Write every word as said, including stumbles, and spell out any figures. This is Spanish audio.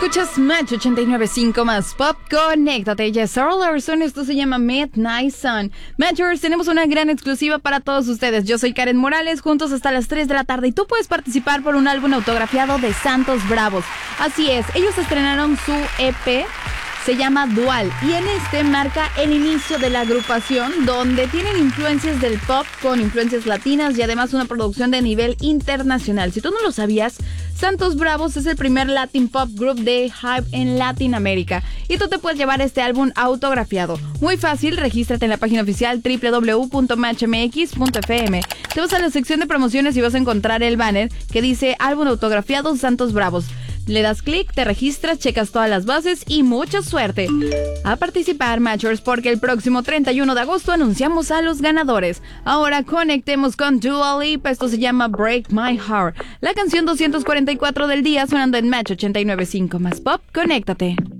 Escuchas Match ochenta y nueve punto cinco más Pop, conéctate. Yes, Sarah Larson, esto se llama Midnight Sun. Matchers, tenemos una gran exclusiva para todos ustedes. Yo soy Karen Morales, juntos hasta las tres de la tarde y tú puedes participar por un álbum autografiado de Santos Bravos. Así es, ellos estrenaron su E P, se llama Dual, y en este marca el inicio de la agrupación, donde tienen influencias del pop con influencias latinas y además una producción de nivel internacional. Si tú no lo sabías, Santos Bravos es el primer Latin Pop Group de Hype en Latinoamérica y tú te puedes llevar este álbum autografiado. Muy fácil, regístrate en la página oficial doble u doble u doble u punto match m x punto f m. Te vas a la sección de promociones y vas a encontrar el banner que dice álbum autografiado Santos Bravos. Le das clic, te registras, checas todas las bases y mucha suerte. A participar, Matchers, porque el próximo treinta y uno de agosto anunciamos a los ganadores. Ahora conectemos con Dua Lipa, esto se llama Break My Heart. La canción doscientos cuarenta y cuatro del día sonando en Match ochenta y nueve punto cinco más Pop, conéctate.